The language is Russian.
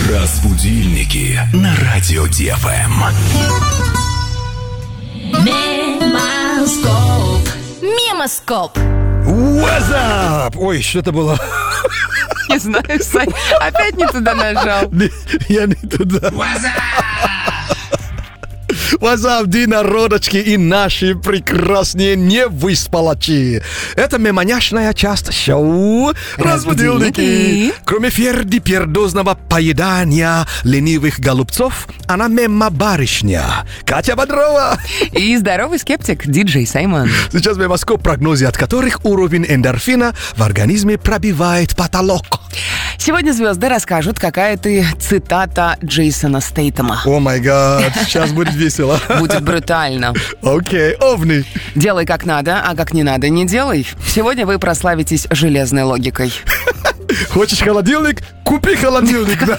Разбудильники на радио ДФМ. Мемоскоп. What's up? Ой, что это было? Не знаю, Сань, опять не туда нажал. Я не туда. What's up, динородочки и наши прекрасные невыспалачи. Это мемоняшная часть шоу «Разбудильники». Кроме фердипердозного поедания ленивых голубцов, она мема-барышня Катя Бодрова. И здоровый скептик диджей Саймон. Сейчас мемоскоп, прогнозы от которых уровень эндорфина в организме пробивает потолок. Сегодня звезды расскажут, какая ты цитата Джейсона Стейтема. О май гад, сейчас будет весело. Будет брутально. Окей, овни. Делай как надо, а как не надо не делай. Сегодня вы прославитесь железной логикой. Хочешь холодильник? Купи холодильник.